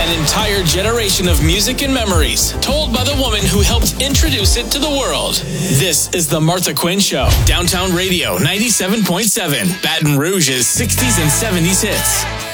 an entire generation of music and memories, told by the woman who helped introduce it to the world. This is The Martha Quinn Show. Downtown Radio 97.7, Baton Rouge's 60s and 70s hits.